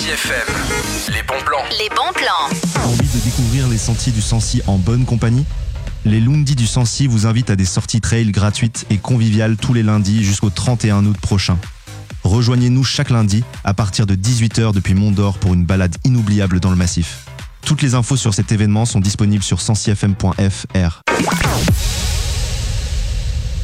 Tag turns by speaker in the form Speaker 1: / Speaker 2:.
Speaker 1: FM. Les bons plans.
Speaker 2: Les bons plans.
Speaker 3: Envie de découvrir les sentiers du Sancy en bonne compagnie ? Les Lundis du Sancy vous invitent à des sorties trail gratuites et conviviales tous les lundis jusqu'au 31 août prochain. Rejoignez-nous chaque lundi à partir de 18h depuis Mont-d'Or pour une balade inoubliable dans le massif. Toutes les infos sur cet événement sont disponibles sur sancyfm.fr.